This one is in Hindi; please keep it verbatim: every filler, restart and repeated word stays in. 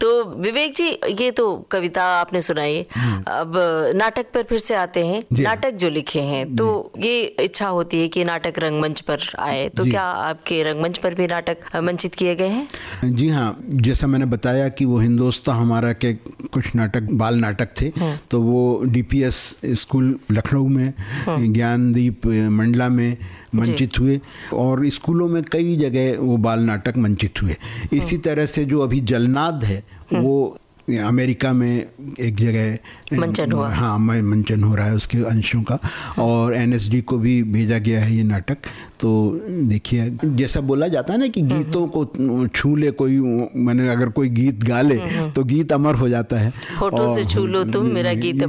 तो विवेक जी, ये तो कविता आपने सुनाई, अब नाटक पर फिर से आते हैं। नाटक जो लिखे हैं तो ये इच्छा होती है कि नाटक रंगमंच पर आए, तो क्या आपके रंगमंच पर भी नाटक मंचित किए गए हैं? जी हाँ, जैसा मैंने बताया कि वो हिंदोस्तां हमारा के कुछ नाटक बाल नाटक थे, तो वो डीपीएस स्कूल लखनऊ में, ज्ञानदीप मंडला में मंचित हुए और स्कूलों में कई जगह वो बाल नाटक मंचित हुए। इसी तरह से जो अभी जलनाद है वो अमेरिका में एक जगह मंचन हुआ। हाँ, मंचन हो रहा है उसके अंशों का, और एनएसडी को भी भेजा गया है ये नाटक। तो देखिए, जैसा बोला जाता है ना कि गीतों को छू ले कोई, मैंने अगर कोई गीत गा ले तो गीत अमर हो जाता है। होठों से छू लो तुम मेरा गीत